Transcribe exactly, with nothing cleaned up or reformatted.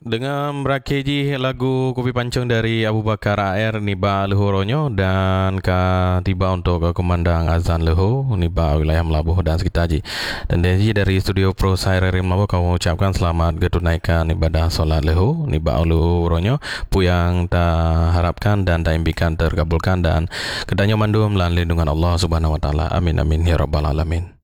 Dengan merakeji lagu Kopi Pancung dari Abu Bakar A R niba lehuronyo dan ka tiba untuk ke kumandang azan lehu niba wilayah Melabuh dan sekitar ji. Dan dari dari studio Pro saya Rari Melabuh kau ucapkan selamat ketunaikan ibadah solat lehu niba lehuronyo pu yang ta harapkan dan ta impikan terkabulkan dan kedanyo mandum lan lindungan Allah Subhanahu wa taala. Amin amin ya rabbal alamin.